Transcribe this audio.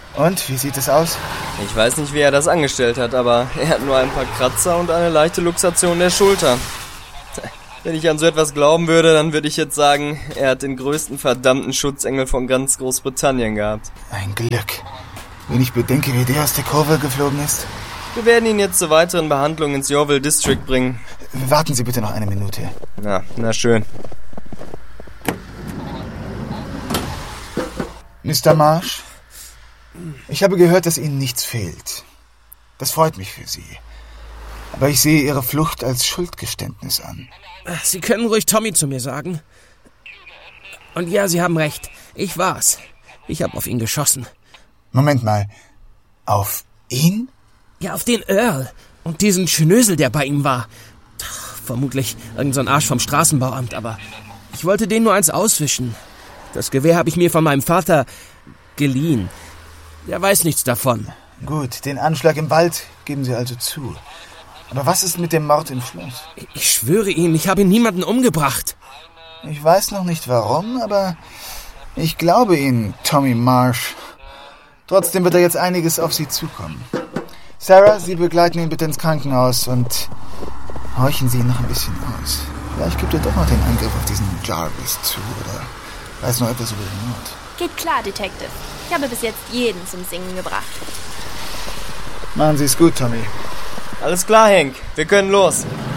Und, wie sieht es aus? Ich weiß nicht, wie er das angestellt hat, aber er hat nur ein paar Kratzer und eine leichte Luxation der Schulter. Wenn ich an so etwas glauben würde, dann würde ich jetzt sagen, er hat den größten verdammten Schutzengel von ganz Großbritannien gehabt. Ein Glück. Wenn ich bedenke, wie der aus der Kurve geflogen ist. Wir werden ihn jetzt zur weiteren Behandlung ins Yeovil District bringen. Warten Sie bitte noch eine Minute. Na schön. Mr. Marsh, ich habe gehört, dass Ihnen nichts fehlt. Das freut mich für Sie. Aber ich sehe Ihre Flucht als Schuldgeständnis an. Sie können ruhig Tommy zu mir sagen. Und ja, Sie haben recht. Ich war's. Ich habe auf ihn geschossen. Moment mal. Auf ihn? Ja, auf den Earl. Und diesen Schnösel, der bei ihm war. Vermutlich irgend so ein Arsch vom Straßenbauamt, aber ich wollte den nur eins auswischen. Das Gewehr habe ich mir von meinem Vater geliehen. Der weiß nichts davon. Gut, den Anschlag im Wald geben Sie also zu. Aber was ist mit dem Mord im Schloss? Ich schwöre Ihnen, ich habe niemanden umgebracht. Ich weiß noch nicht warum, aber ich glaube Ihnen, Tommy Marsh. Trotzdem wird da jetzt einiges auf Sie zukommen. Sarah, Sie begleiten ihn bitte ins Krankenhaus und horchen Sie ihn noch ein bisschen aus. Vielleicht gibt er doch noch den Angriff auf diesen Jarvis zu oder weiß noch etwas über den Mord. Geht klar, Detective. Ich habe bis jetzt jeden zum Singen gebracht. Machen Sie es gut, Tommy. Alles klar, Hank. Wir können los.